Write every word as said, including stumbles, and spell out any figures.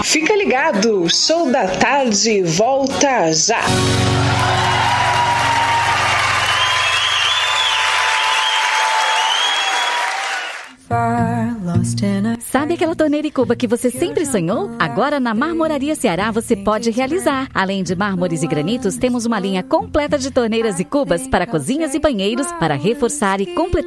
Fica ligado, Show da Tarde volta já. Sabe aquela torneira e cuba que você sempre sonhou? Agora na Marmoraria Ceará você pode realizar. Além de mármores e granitos, temos uma linha completa de torneiras e cubas para cozinhas e banheiros para reforçar e completar